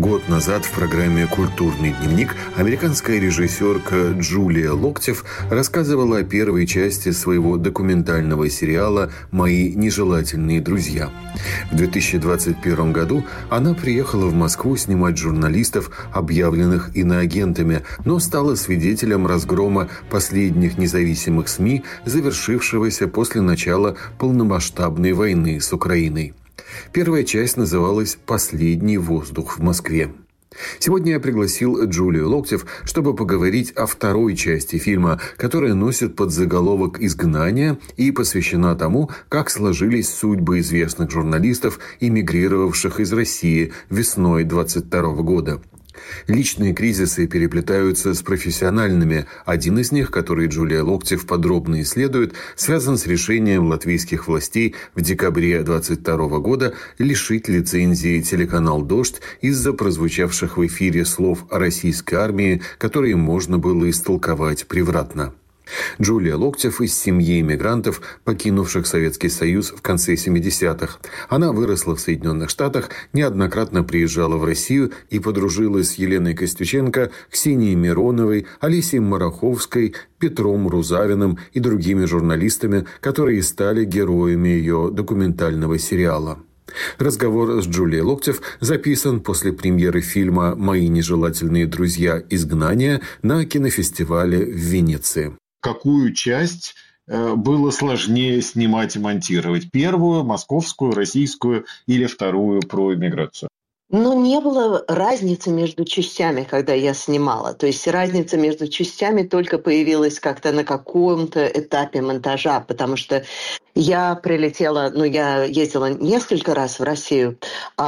Год назад в программе «Культурный дневник» американская режиссерка Джулия Локтев рассказывала о первой части своего документального сериала «Мои нежелательные друзья». В 2021 году она приехала в Москву снимать журналистов, объявленных иноагентами, но стала свидетелем разгрома последних независимых СМИ, завершившегося после начала полномасштабной войны с Украиной. Первая часть называлась «Последний воздух в Москве». Сегодня я пригласил Джулию Локтев, чтобы поговорить о второй части фильма, которая носит подзаголовок «Изгнание» и посвящена тому, как сложились судьбы известных журналистов, эмигрировавших из России весной 2022 года. Личные кризисы переплетаются с профессиональными. Один из них, который Джулия Локтев подробно исследует, связан с решением латвийских властей в декабре 2022 года лишить лицензии телеканал «Дождь» из-за прозвучавших в эфире слов о российской армии, которые можно было истолковать превратно. Джулия Локтев из семьи эмигрантов, покинувших Советский Союз в конце 70-х. Она выросла в Соединенных Штатах, неоднократно приезжала в Россию и подружилась с Еленой Костюченко, Ксенией Мироновой, Олесей Мараховской, Петром Рузавиным и другими журналистами, которые стали героями ее документального сериала. Разговор с Джулией Локтев записан после премьеры фильма «Мои нежелательные друзья. Изгнание» на кинофестивале в Венеции. Какую часть было сложнее снимать и монтировать? Первую, московскую, российскую или вторую про иммиграцию? Не было разницы между частями, когда я снимала. То есть разница между частями только появилась как-то на каком-то этапе монтажа, потому что я прилетела, я ездила несколько раз в Россию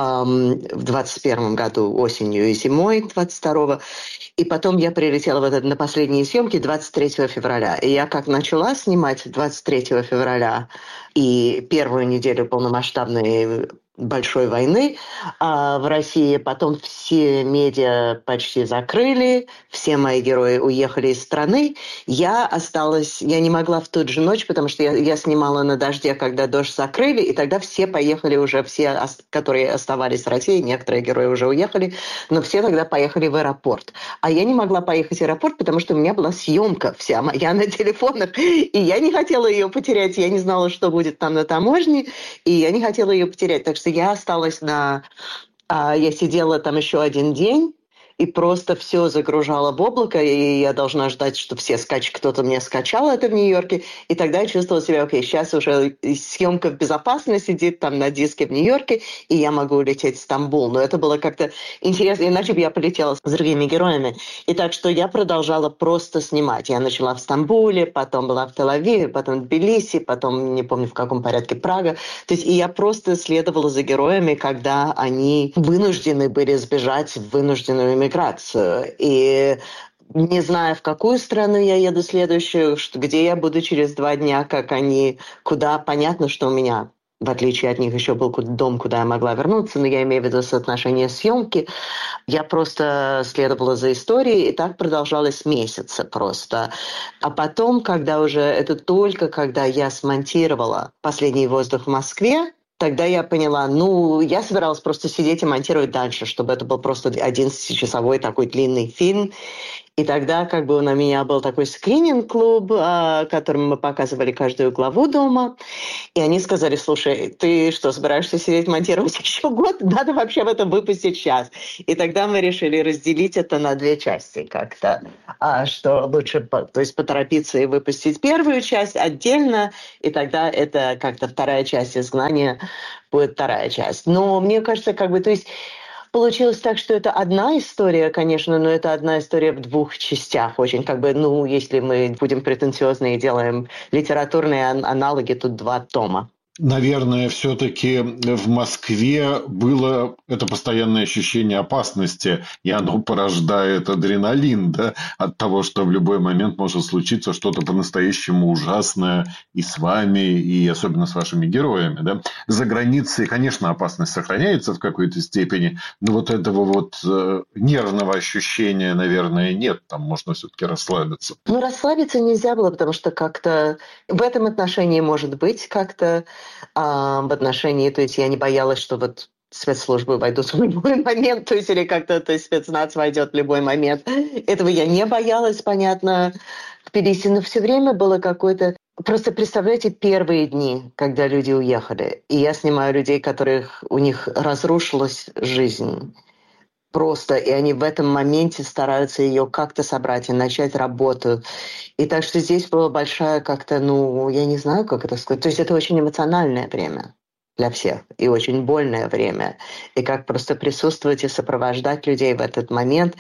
в 21 году осенью и зимой 22-го. И потом я прилетела на последние съемки 23 февраля. И я как начала снимать 23 февраля и первую неделю полномасштабной большой войны в России. Потом все медиа почти закрыли, все мои герои уехали из страны. Я осталась, я не могла в ту же ночь, потому что я снимала на «Дожде», когда «Дождь» закрыли, и тогда все поехали уже, все, которые оставались в России, некоторые герои уже уехали, но все тогда поехали в аэропорт. А я не могла поехать в аэропорт, потому что у меня была съемка вся моя на телефонах, и я не хотела ее потерять, я не знала, что будет там на таможне, и я не хотела ее потерять, так что я осталась я сидела там еще один день и просто все загружала в облако, и я должна ждать, что кто-то мне скачал это в Нью-Йорке, и тогда я чувствовала себя, сейчас уже съемка в безопасности сидит там на диске в Нью-Йорке, и я могу улететь в Стамбул. Но это было как-то интересно, иначе бы я полетела с другими героями. И так что я продолжала просто снимать. Я начала в Стамбуле, потом была в Тель-Авиве, потом в Тбилиси, потом, не помню в каком порядке, Прага. То есть и я просто следовала за героями, когда они вынуждены были сбежать в вынужденную иммиграцию. И не зная, в какую страну я еду следующую, где я буду через 2 дня, как они, куда, понятно, что у меня, в отличие от них, еще был дом, куда я могла вернуться, но я имею в виду соотношение съемки. Я просто следовала за историей, и так продолжалось месяцы просто. А потом, когда я смонтировала «Последний воздух в Москве», тогда я поняла, я собиралась просто сидеть и монтировать дальше, чтобы это был просто 11-часовой такой длинный фильм. И тогда у меня был такой скрининг-клуб, которым мы показывали каждую главу дома. И они сказали, слушай, ты что, собираешься сидеть монтировать еще год? Надо вообще в этом выпустить сейчас. И тогда мы решили разделить это на 2 части как-то. Что лучше, то есть поторопиться и выпустить первую часть отдельно, и тогда это как-то вторая часть «Изгнания» будет вторая часть. Но мне кажется, то есть получилось так, что это одна история, конечно, но это одна история в 2 частях. Очень если мы будем претенциозны и делаем литературные аналоги, тут 2 тома. Наверное, все-таки в Москве было это постоянное ощущение опасности, и оно порождает адреналин, от того, что в любой момент может случиться что-то по-настоящему ужасное и с вами, и особенно с вашими героями. За границей, конечно, опасность сохраняется в какой-то степени, но этого нервного ощущения, наверное, нет. Там можно все-таки расслабиться. Расслабиться нельзя было, потому что как-то в этом отношении, может быть, как-то в отношении, то есть я не боялась, что спецслужбы войдут в любой момент, то есть или как-то то есть спецназ войдет в любой момент. Этого я не боялась, понятно, в Тбилиси, но все время было какое-то... Просто представляете первые дни, когда люди уехали, и я снимаю людей, у них разрушилась жизнь. Просто, и они в этом моменте стараются ее как-то собрать и начать работу. И так что здесь была большая как-то, я не знаю, как это сказать. То есть это очень эмоциональное время для всех и очень больное время. И как просто присутствовать и сопровождать людей в этот момент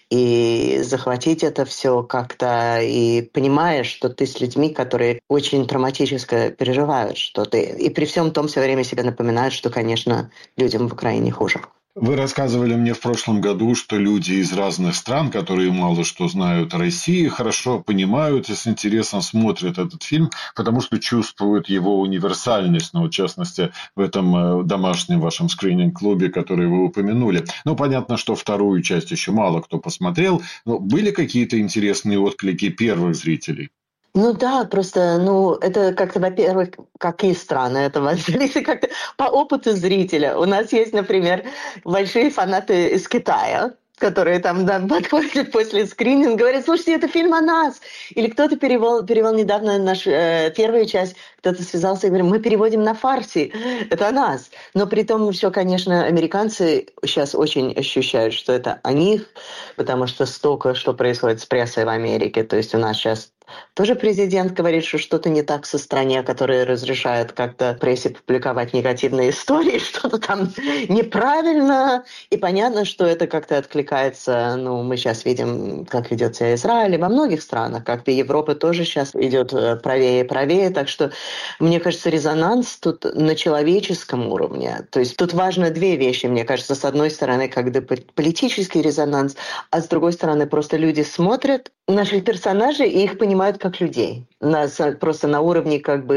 и захватить это все как-то, и понимаешь, что ты с людьми, которые очень травматически переживают что-то. И при всем том все время себе напоминают, что, конечно, людям в Украине хуже. Вы рассказывали мне в прошлом году, что люди из разных стран, которые мало что знают о России, хорошо понимают и с интересом смотрят этот фильм, потому что чувствуют его универсальность, в частности, в этом домашнем вашем скрининг-клубе, который вы упомянули. Понятно, что вторую часть еще мало кто посмотрел, но были какие-то интересные отклики первых зрителей? Да, просто, это как-то, во-первых, какие страны это зависит как-то по опыту зрителя. У нас есть, например, большие фанаты из Китая, которые там подходят после скрининга, говорят: слушайте, это фильм о нас. Или кто-то перевел недавно нашу первую часть, кто-то связался и говорит: мы переводим на фарси, это о нас. Но при том все, конечно, американцы сейчас очень ощущают, что это о них, потому что столько, что происходит с прессой в Америке. То есть у нас сейчас тоже президент говорит, что что-то не так со стране, которая разрешает как-то прессе публиковать негативные истории, что-то там неправильно. И понятно, что это как-то откликается. Мы сейчас видим, как ведет себя Израиль, и во многих странах. Как-то Европа тоже сейчас идет правее и правее. Так что, мне кажется, резонанс тут на человеческом уровне. То есть тут важно две вещи, мне кажется. С одной стороны, когда политический резонанс, а с другой стороны, просто люди смотрят наших персонажей и их понимают как людей. Нас просто на уровне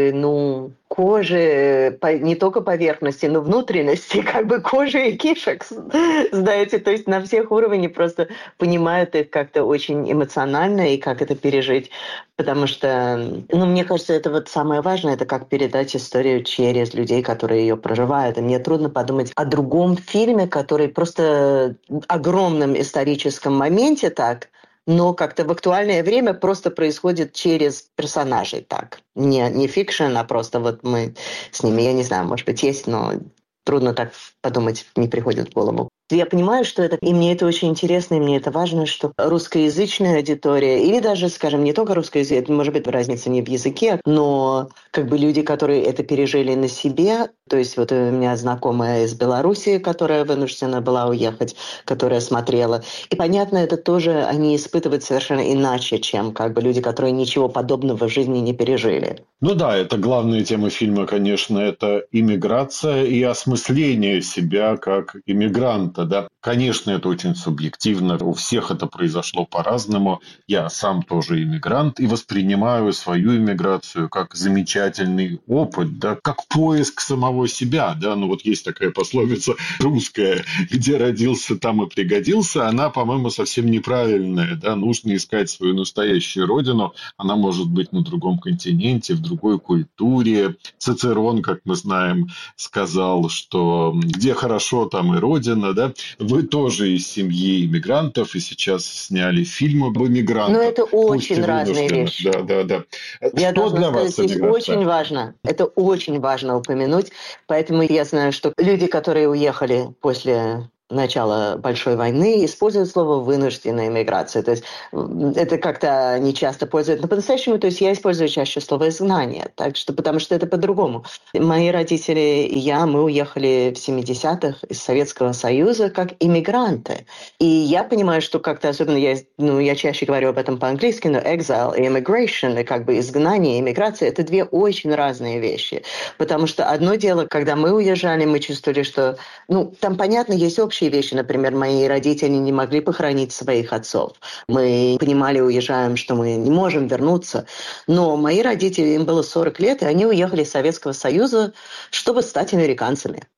кожи, не только поверхности, но внутренности, кожи и кишек, знаете, то есть на всех уровнях просто понимают их как-то очень эмоционально и как это пережить. Потому что, мне кажется, это самое важное, это как передать историю через людей, которые ее проживают. И мне трудно подумать о другом фильме, который просто в огромном историческом моменте так, но как-то в актуальное время просто происходит через персонажей так. Не фикшн, а просто мы с ними, я не знаю, может быть, есть, но трудно так подумать, не приходит в голову. Я понимаю, что и мне это очень интересно, и мне это важно, что русскоязычная аудитория, или даже, скажем, не только русскоязычная, может быть, разница не в языке, но люди, которые это пережили на себе, то есть у меня знакомая из Беларуси, которая вынуждена была уехать, которая смотрела. И понятно, это тоже они испытывают совершенно иначе, чем люди, которые ничего подобного в жизни не пережили. Это главная тема фильма, конечно, это иммиграция и осмысление себя как иммигранта. Да? Конечно, это очень субъективно, у всех это произошло по-разному. Я сам тоже иммигрант и воспринимаю свою иммиграцию как замечательный опыт, да? Как поиск самого себя. Да? Есть такая пословица русская: где родился, там и пригодился. Она, по-моему, совсем неправильная. Да? Нужно искать свою настоящую родину. Она может быть на другом континенте, в другой культуре. Цицерон, как мы знаем, сказал, что где хорошо, там и родина. Да? Вы тоже из семьи иммигрантов и сейчас сняли фильм об иммигрантах. Но это очень разные вещи. Да. Я Что для вас здесь иммиграция? очень важно. Это очень важно упомянуть. Поэтому я знаю, что люди, которые уехали после начала Большой войны, используют слово «вынужденная иммиграция». То есть это как-то не часто пользуют. Но по-настоящему, то есть я использую чаще слово «изгнание», потому что это по-другому. Мои родители и я, мы уехали в 70-х из Советского Союза как иммигранты. И я понимаю, что как-то особенно я чаще говорю об этом по-английски, но exile и immigration, и изгнание и иммиграция – это две очень разные вещи. Потому что одно дело, когда мы уезжали, мы чувствовали, что там, понятно, есть общие вещи. Например, мои родители не могли похоронить своих отцов. Мы понимали, уезжаем, что мы не можем вернуться. Но мои родители, им было 40 лет, и они уехали из Советского Союза, чтобы стать американцами.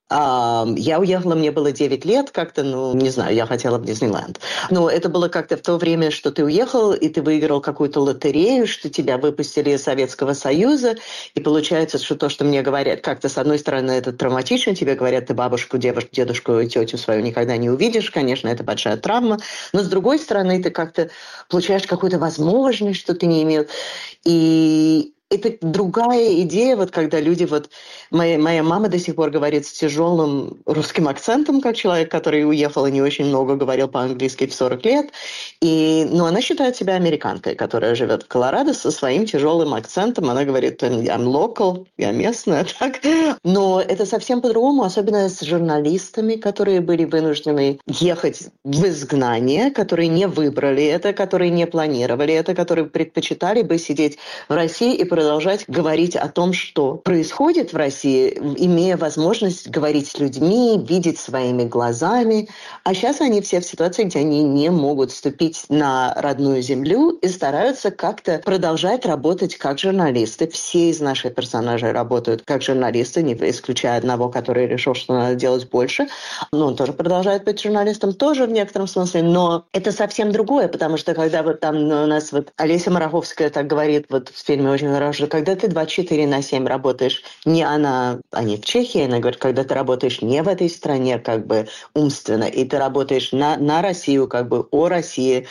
Я уехала, мне было 9 лет, как-то, не знаю, я хотела в Диснейленд. Но это было как-то в то время, что ты уехал, и ты выиграл какую-то лотерею, что тебя выпустили из Советского Союза, и получается, что то, что мне говорят, как-то, с одной стороны, это травматично, тебе говорят, ты бабушку, дедушку и тетю свою никогда не увидишь, конечно, это большая травма, но, с другой стороны, ты как-то получаешь какую-то возможность, что ты не имел. И это другая идея, вот когда люди, вот моя мама до сих пор говорит с тяжелым русским акцентом, как человек, который уехал и не очень много говорил по-английски в 40 лет, но она считает себя американкой, которая живет в Колорадо со своим тяжелым акцентом, она говорит, I'm local, я местная, так, но это совсем по-другому, особенно с журналистами, которые были вынуждены ехать в изгнание, которые не выбрали это, которые не планировали это, которые предпочитали бы сидеть в России и продолжать говорить о том, что происходит в России, имея возможность говорить с людьми, видеть своими глазами. А сейчас они все в ситуации, где они не могут вступить на родную землю и стараются как-то продолжать работать как журналисты. Все из наших персонажей работают как журналисты, не исключая одного, который решил, что надо делать больше. Но он тоже продолжает быть журналистом, тоже в некотором смысле. Но это совсем другое, потому что когда вот там у нас вот Олеся Мараховская так говорит вот в фильме очень хорошо, когда ты 24/7 работаешь, они в Чехии, она говорит, когда ты работаешь не в этой стране, как бы умственно, и ты работаешь на Россию, как бы о России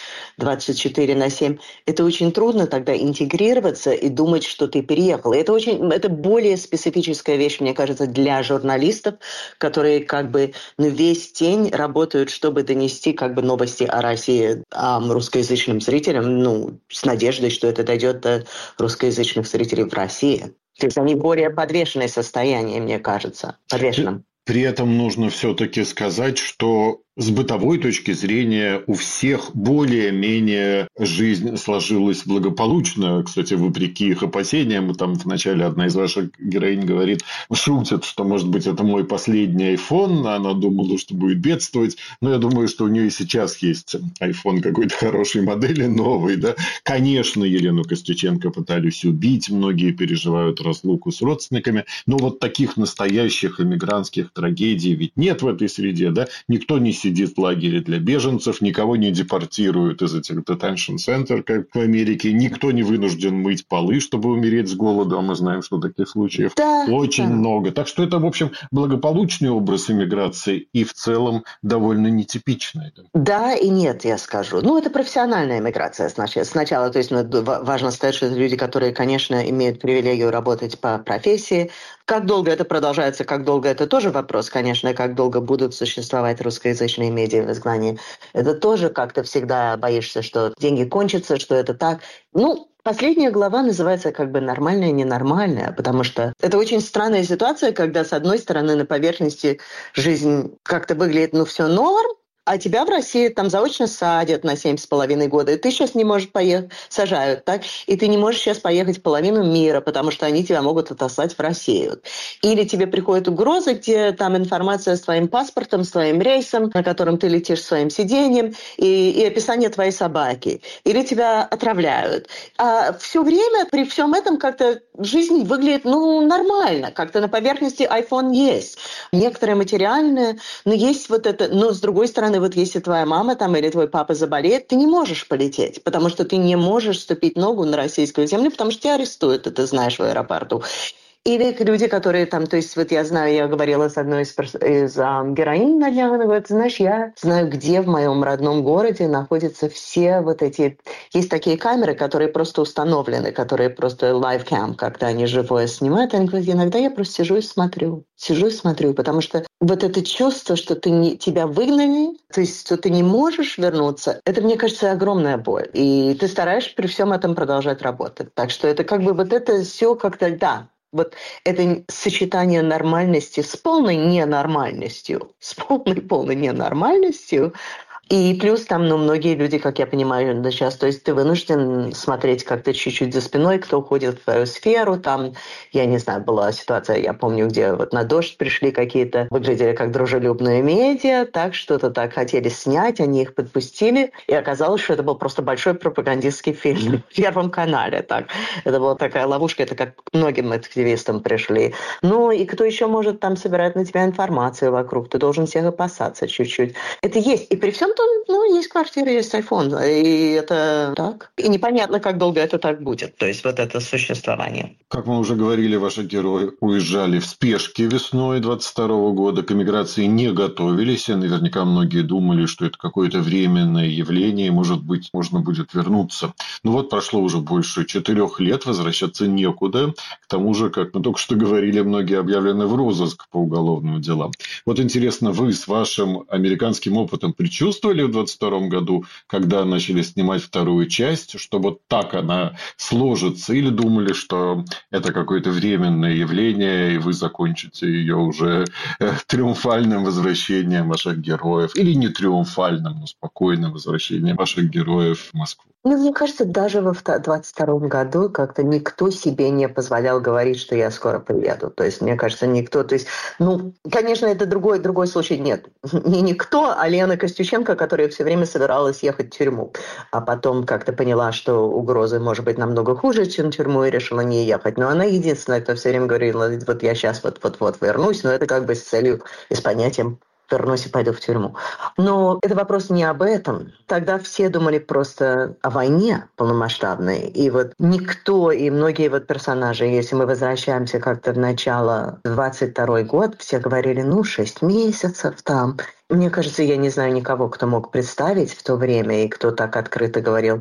24/7, это очень трудно тогда интегрироваться и думать, что ты переехал. И это более специфическая вещь, мне кажется, для журналистов, которые как бы весь день работают, чтобы донести как бы новости о России русскоязычным зрителям, с надеждой, что это дойдет до русскоязычных зрителей в России. То есть они более подвешенное состояние, мне кажется, подвешенном. При этом нужно все-таки сказать, что с бытовой точки зрения у всех более-менее жизнь сложилась благополучно. Кстати, вопреки их опасениям, там вначале одна из ваших героинь говорит, шутит, что, может быть, это мой последний iPhone, она думала, что будет бедствовать. Но я думаю, что у нее и сейчас есть iPhone какой-то хорошей модели, новый. Да? Конечно, Елену Костюченко пытались убить, многие переживают разлуку с родственниками, но вот таких настоящих эмигрантских трагедий ведь нет в этой среде. Да? Никто не сидит в лагере для беженцев, никого не депортируют из этих detention center, как в Америке, никто не вынужден мыть полы, чтобы умереть с голоду, а мы знаем, что таких случаев очень много. Так что это, в общем, благополучный образ иммиграции и в целом довольно нетипичный. Да и нет, я скажу. Это профессиональная иммиграция сначала. То есть важно сказать, что это люди, которые, конечно, имеют привилегию работать по профессии. Как долго это продолжается, как долго это тоже вопрос, конечно, как долго будут существовать русскоязычные медиа в изгнании. Это тоже как-то всегда боишься, что деньги кончатся, что это так. Последняя глава называется как бы «Нормальная, ненормальная», потому что это очень странная ситуация, когда, с одной стороны, на поверхности жизнь как-то выглядит, все норм, а тебя в России там заочно садят на 7,5 года, и ты сейчас не можешь поехать, сажают, так? И ты не можешь сейчас поехать в половину мира, потому что они тебя могут отослать в Россию. Или тебе приходят угрозы, где там информация с твоим паспортом, с твоим рейсом, на котором ты летишь своим сиденьем, и описание твоей собаки. Или тебя отравляют. А все время при всем этом как-то жизнь выглядит, нормально. Как-то на поверхности iPhone есть. Некоторые материальные, но есть вот это, но с другой стороны, вот если твоя мама там или твой папа заболеет, ты не можешь полететь, потому что ты не можешь ступить ногу на российскую землю, потому что тебя арестуют, ты знаешь, в аэропорту. Или люди, которые там, то есть вот я знаю, я говорила с одной из героинь на днях, она говорит, знаешь, я знаю, где в моем родном городе находятся все вот эти... Есть такие камеры, которые просто установлены, которые просто live-cam, когда они живое снимают. Они говорят, иногда я просто сижу и смотрю, потому что вот это чувство, что тебя выгнали, то есть что ты не можешь вернуться, это, мне кажется, огромная боль. И ты стараешься при всем этом продолжать работать. Так что это как бы вот это все как-то, да, вот это сочетание нормальности с полной ненормальностью, И плюс там, многие люди, как я понимаю, сейчас, то есть ты вынужден смотреть как-то чуть-чуть за спиной, кто уходит в свою сферу, там, я не знаю, была ситуация, я помню, где вот на «Дождь» пришли какие-то, выглядели как дружелюбные медиа, так что-то так хотели снять, они их подпустили, и оказалось, что это был просто большой пропагандистский фильм на Первом канале, так. Это была такая ловушка, это как к многим активистам пришли. И кто еще может там собирать на тебя информацию вокруг, ты должен всех опасаться чуть-чуть. Это есть, и при всем том, есть квартира, есть айфон, и это так. И непонятно, как долго это так будет, то есть вот это существование. Как мы уже говорили, ваши герои уезжали в спешке весной 22 года, к эмиграции не готовились, и наверняка многие думали, что это какое-то временное явление, и, может быть, можно будет вернуться. Но вот прошло уже больше 4 лет, возвращаться некуда. К тому же, как мы только что говорили, многие объявлены в розыск по уголовным делам. Вот интересно, вы с вашим американским опытом предчувствовали в 22 году, когда начали снимать вторую часть, что вот так она сложится, или думали, что это какое-то временное явление, и вы закончите ее уже триумфальным возвращением ваших героев, или не триумфальным, но спокойным возвращением ваших героев в Москву? Мне кажется, даже во 22 году как-то никто себе не позволял говорить, что я скоро приеду. То есть, мне кажется, никто... То есть, конечно, это другой случай. Нет, не никто, а Лена Костюченко, которая все время собиралась ехать в тюрьму. А потом как-то поняла, что угрозы может быть намного хуже, чем тюрьму, и решила не ехать. Но она единственная, кто все время говорила, вот я сейчас вот вернусь, но это как бы с целью и с понятием вернусь и пойду в тюрьму. Но это вопрос не об этом. Тогда все думали просто о войне полномасштабной. И вот никто, и многие вот персонажи, если мы возвращаемся как-то в начало 22 год, все говорили, 6 месяцев там. Мне кажется, я не знаю никого, кто мог представить в то время, и кто так открыто говорил,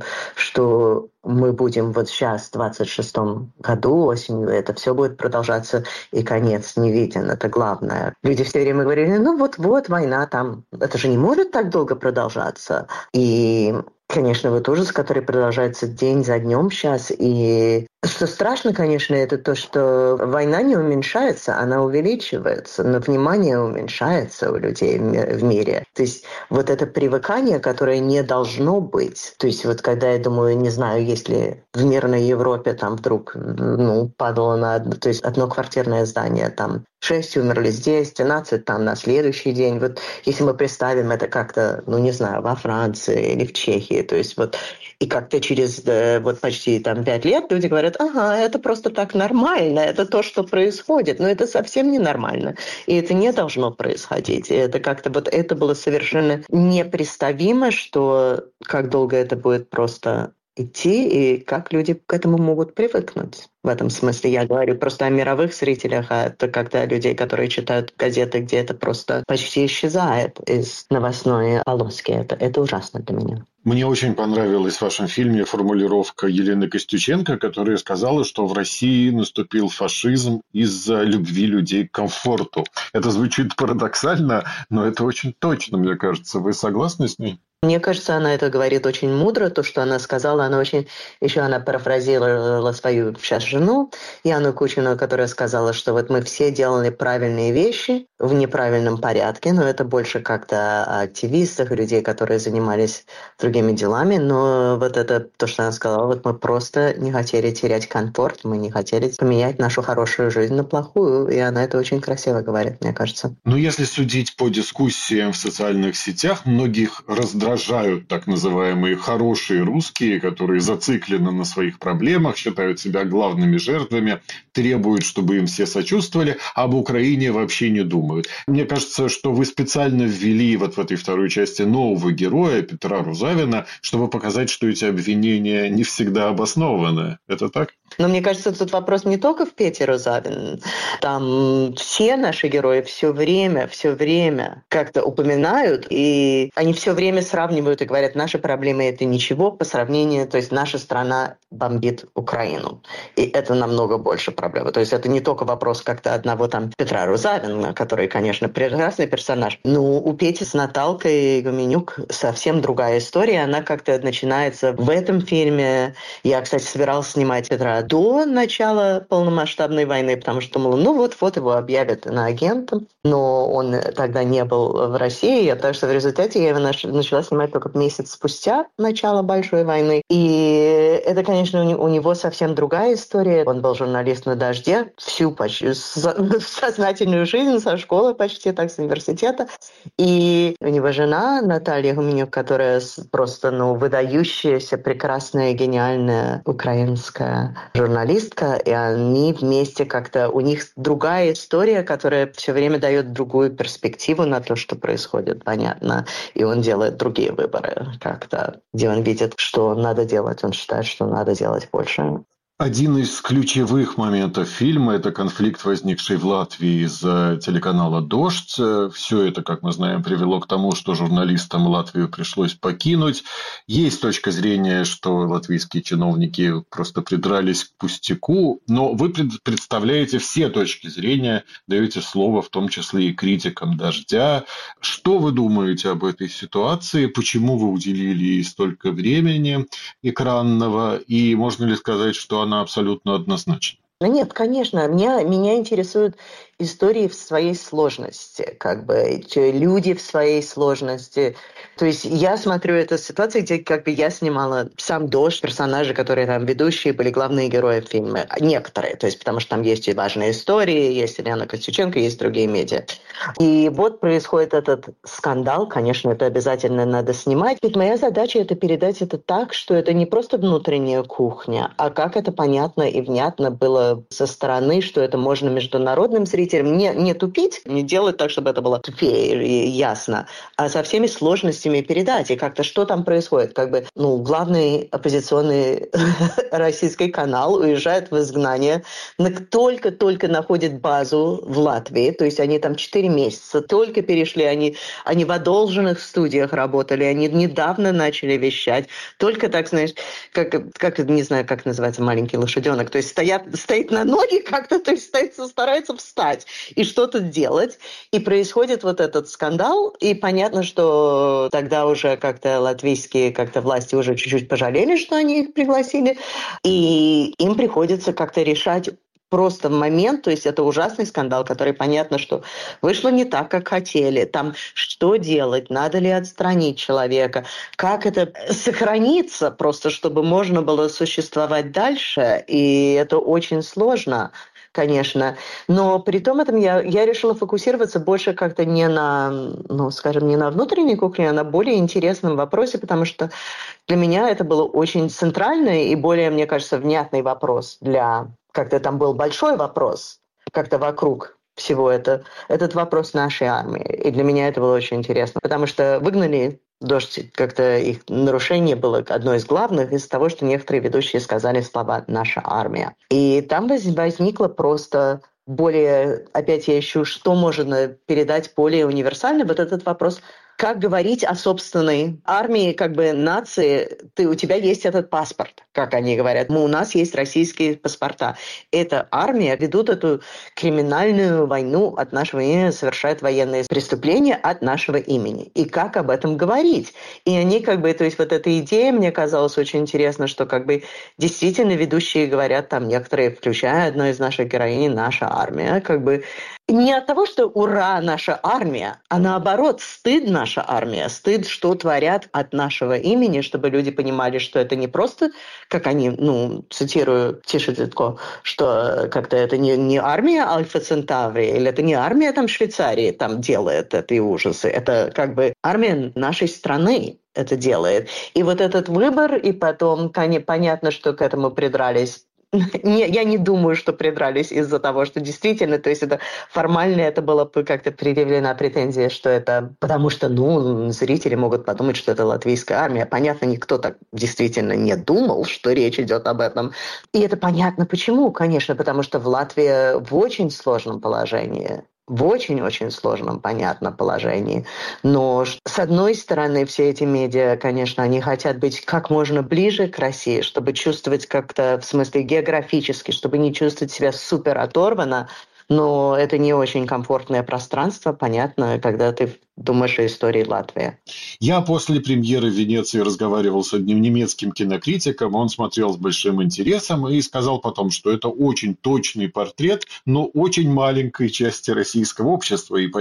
что мы будем вот сейчас, в 26-м году, осенью, это все будет продолжаться, и конец не виден, это главное. Люди все время говорили, вот война там, это же не может так долго продолжаться. И, конечно, вот ужас, который продолжается день за днем сейчас, и что страшно, конечно, это то, что война не уменьшается, она увеличивается, но внимание уменьшается у людей в мире. То есть вот это привыкание, которое не должно быть. То есть вот когда я думаю, не знаю, если в мирной Европе там вдруг падало на одноквартирное здание, там 6 умерли здесь, 12 там на следующий день. Вот если мы представим это как-то, не знаю, во Франции или в Чехии, то есть вот и как-то через вот почти там 5 лет люди говорят, это просто так нормально, это то, что происходит, но это совсем не нормально, и это не должно происходить. И это как-то вот это было совершенно непредставимо, что как долго это будет просто идти, и как люди к этому могут привыкнуть. В этом смысле я говорю просто о мировых зрителях, а это когда людей, которые читают газеты, где это просто почти исчезает из новостной полоски. Это ужасно для меня. Мне очень понравилась в вашем фильме формулировка Елены Костюченко, которая сказала, что в России наступил фашизм из-за любви людей к комфорту. Это звучит парадоксально, но это очень точно, мне кажется. Вы согласны с ней? Мне кажется, она это говорит очень мудро, то, что она сказала. Еще она парафразировала свою сейчас жену, Яну Кучину, которая сказала, что вот мы все делали правильные вещи в неправильном порядке, но это больше как-то о активистах, людей, которые занимались другими делами. Но вот это то, что она сказала, вот мы просто не хотели терять комфорт, мы не хотели поменять нашу хорошую жизнь на плохую, и она это очень красиво говорит, мне кажется. Если судить по дискуссиям в социальных сетях, многих раздражают так называемые хорошие русские, которые зациклены на своих проблемах, считают себя главными жертвами, требуют, чтобы им все сочувствовали, а об Украине вообще не думают. Мне кажется, что вы специально ввели вот в этой второй части нового героя, Петра Рузавина, чтобы показать, что эти обвинения не всегда обоснованы. Это так? Но мне кажется, тут вопрос не только в Пете Рузавин. Там все наши герои все время как-то упоминают, и они все время сравнивают и говорят, наши проблемы – это ничего по сравнению, то есть наша страна бомбит Украину. И это намного больше проблема. То есть это не только вопрос как-то одного там Петра Рузавина, который, конечно, прекрасный персонаж, но у Пети с Наталкой Гуменюк совсем другая история. Она как-то начинается в этом фильме. Я, кстати, собиралась снимать Петра до начала полномасштабной войны, потому что думала, ну вот его объявят иноагентом, но он тогда не был в России, так что в результате я его начала снимать только месяц спустя начала Большой войны. И это, конечно, у него совсем другая история. Он был журналист на «Дожде» всю почти сознательную жизнь, со школы почти, так, с университета. И у него жена Наталья Гуменюк, которая просто, выдающаяся, прекрасная, гениальная украинская журналистка, и они вместе как-то... У них другая история, которая все время дает другую перспективу на то, что происходит, понятно. И он делает другие выборы как-то, где он видит, что надо делать. Он считает, что надо делать больше. Один из ключевых моментов фильма – это конфликт, возникший в Латвии из-за телеканала «Дождь». Все это, как мы знаем, привело к тому, что журналистам Латвию пришлось покинуть. Есть точка зрения, что латвийские чиновники просто придрались к пустяку, но вы представляете все точки зрения, даете слово, в том числе и критикам «Дождя». Что вы думаете об этой ситуации? Почему вы уделили ей столько времени экранного? И можно ли сказать, что она абсолютно однозначна? Нет, конечно, меня интересуют истории в своей сложности, люди в своей сложности. То есть я смотрю эту ситуацию, где я снимала сам «Дождь», персонажи, которые там ведущие, были главные герои фильма. Некоторые, то есть потому что там есть и важные истории, есть Ильяна Костюченко, есть другие медиа. И вот происходит этот скандал, конечно, это обязательно надо снимать. Ведь моя задача – это передать это так, что это не просто внутренняя кухня, а как это понятно и внятно было со стороны, что это можно международным зрителям не тупить, не делать так, чтобы это было тупее и ясно, а со всеми сложностями передать. И как-то что там происходит? Главный оппозиционный российский канал уезжает в изгнание, только находит базу в Латвии, то есть они там 4 месяца, только перешли, они в одолженных студиях работали, они недавно начали вещать, только так, знаешь, как не знаю, как называется маленький лошаденок, то есть стоит на ноги как-то, то есть старается встать и что-то делать, и происходит вот этот скандал, и понятно, что тогда уже как-то латвийские власти уже чуть-чуть пожалели, что они их пригласили, и им приходится как-то решать просто в момент, то есть это ужасный скандал, который понятно, что вышло не так, как хотели. Там что делать? Надо ли отстранить человека? Как это сохраниться просто, чтобы можно было существовать дальше? И это очень сложно, конечно. Но при том этом я решила фокусироваться больше как-то не на, не на внутренней кухне, а на более интересном вопросе, потому что для меня это был очень центральный и более, мне кажется, внятный вопрос как-то там был большой вопрос, как-то вокруг всего этот вопрос нашей армии. И для меня это было очень интересно, потому что выгнали «Дождь», как-то их нарушение было одно из главных из того, что некоторые ведущие сказали слова «наша армия». И там возникло просто более, опять я ищу, что можно передать более универсально, вот этот вопрос, как говорить о собственной армии, нации. У тебя есть этот паспорт, как они говорят. У нас есть российские паспорта. Эта армия ведут эту криминальную войну от нашего имени, совершают военные преступления от нашего имени. И как об этом говорить? И они то есть вот эта идея мне казалась очень интересна, что действительно ведущие говорят там некоторые, включая одну из наших героинь, наша армия, не от того, что «ура, наша армия», а наоборот, стыд наша армия, стыд, что творят от нашего имени, чтобы люди понимали, что это не просто, как они, цитирую Тиша Дзитко, что как-то это не армия Альфа Центаври, или это не армия Швейцарии там делает эти ужасы, это армия нашей страны это делает. И вот этот выбор, и потом понятно, что к этому придрались. Я не думаю, что придрались из-за того, что действительно, то есть это формально это было как-то предъявлена претензия, что это потому что, зрители могут подумать, что это латвийская армия. Понятно, никто так действительно не думал, что речь идет об этом. И это понятно почему, конечно, потому что в Латвии в очень сложном положении. В очень-очень сложном, понятно, положении. Но, с одной стороны, все эти медиа, конечно, они хотят быть как можно ближе к России, чтобы чувствовать как-то, в смысле географически, чтобы не чувствовать себя супер оторванно, но это не очень комфортное пространство, понятно, когда ты думаешь о истории Латвии. Я после премьеры в Венеции разговаривал с одним немецким кинокритиком, он смотрел с большим интересом и сказал потом, что это очень точный портрет, но очень маленькой части российского общества, и